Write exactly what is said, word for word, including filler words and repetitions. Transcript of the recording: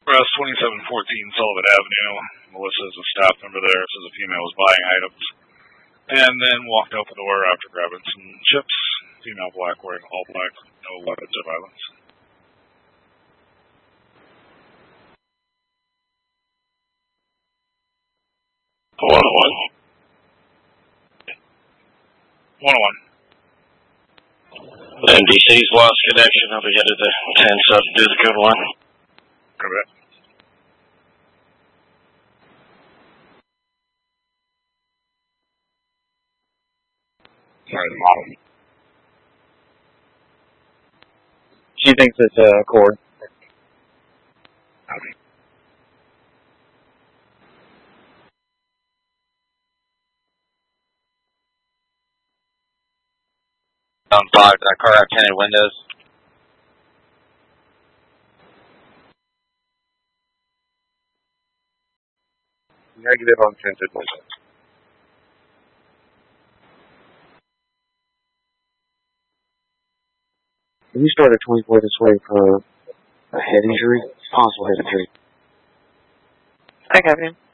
West twenty-seven fourteen Sullivan Avenue. Melissa is a staff member there. Says a female was buying items. And then walked out the door after grabbing some chips. Female black wearing all black. No weapons or violence. one oh one. one oh one. M D C's lost connection. I'll be headed to ten sub to do the code one. Correct. Sorry, the model. She thinks it's a uh, cord. Okay. On five, that car have tinted windows. Negative on tinted windows. Can you start a twenty-four this way for a head injury? Possible head injury. I got him.